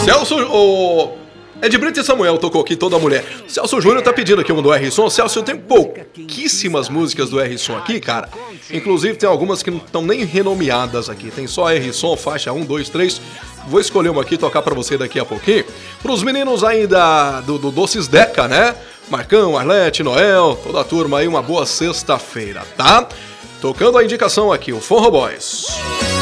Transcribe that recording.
Celso, o Ed Brito e Samuel tocou aqui Toda Mulher. Celso Júnior tá pedindo aqui um do R-Som. Celso, eu tenho pouquíssimas músicas do R-Som aqui, cara. Inclusive tem algumas que não estão nem renomeadas aqui. Tem só R-Som, faixa 1, 2, 3. Vou escolher uma aqui e tocar pra você daqui a pouquinho. Pros meninos aí do Doces Deca, né? Marcão, Arlete, Noel, toda a turma aí, uma boa sexta-feira, tá? Tocando a indicação aqui, o Forró Boys.